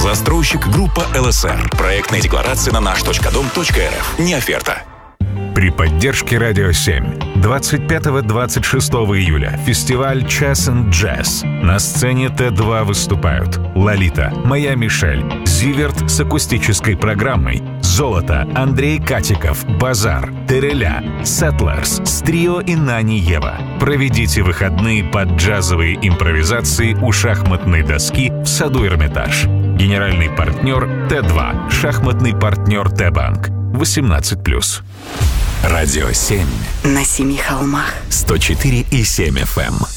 Застройщик группа ЛСР. Проектная декларация на наш.дом.рф. Не оферта. При поддержке Радио 7 25-26 июля фестиваль «Час and Jazz». На сцене Т2 выступают Лолита, Моя Мишель, Зиверт с акустической программой, Золото, Андрей Катиков, Базар, Тереля, Settlers, Стрио и Нани Ева. Проведите выходные под джазовые импровизации у шахматной доски в саду Эрмитаж. Генеральный партнер Т2, шахматный партнер Т-банк. 18+. Радио 7. На 7 холмах. 104,7 FM.